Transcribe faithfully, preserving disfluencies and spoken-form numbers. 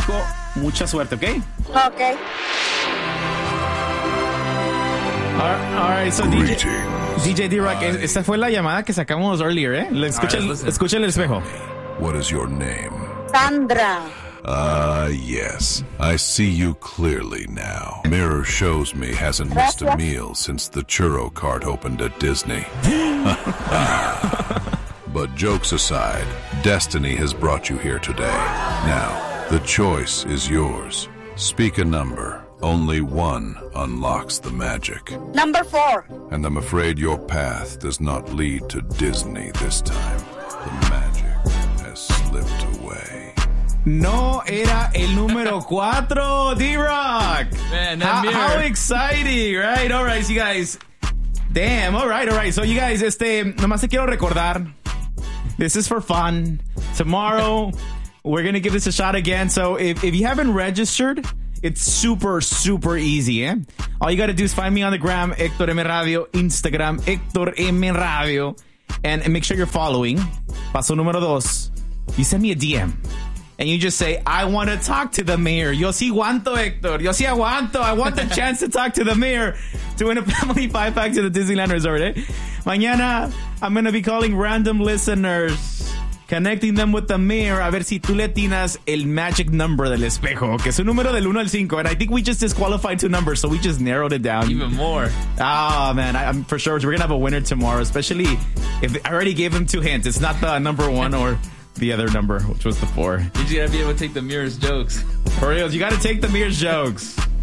cinco. Mucha suerte, ¿ok? Ok. All right, all right, so D J, D J D-Rock, esta fue la llamada que sacamos earlier, ¿eh? Escucha, right, el, escucha el espejo. What is your name? Sandra. Ah, uh, yes. I see you clearly now. Mirror shows me hasn't missed a meal since the churro cart opened at Disney. But jokes aside, destiny has brought you here today. Now, the choice is yours. Speak a number. Only one unlocks the magic. Number four. And I'm afraid your path does not lead to Disney this time. The magic has slipped away. No era el número cuatro, D-Rock. Man, that how, how exciting, right? All right, so you guys. Damn, all right, all right. So you guys, este, nomás te quiero recordar. This is for fun. Tomorrow, we're going to give this a shot again. So if, if you haven't registered, it's super, super easy, eh? All you got to do is find me on the gram, Hector M. Radio, Instagram, Hector M. Radio, and, and make sure you're following. Paso número dos. You send me a D M. And you just say, I want to talk to the mayor. Yo sí aguanto, Hector. Yo sí aguanto. I want the chance to talk to the mayor to win a family five-pack to the Disneyland Resort, eh? Mañana, I'm going to be calling random listeners, connecting them with the mayor, a ver si tú le atinas el magic number del espejo, que es un número del uno al cinco. And I think we just disqualified two numbers, so we just narrowed it down. Even more. Oh, man. I, I'm for sure we're going to have a winner tomorrow, especially if I already gave him two hints. It's not the number one or the other number, which was the four. You gotta be able to take the mirror's jokes. For real, you gotta take the mirror's jokes.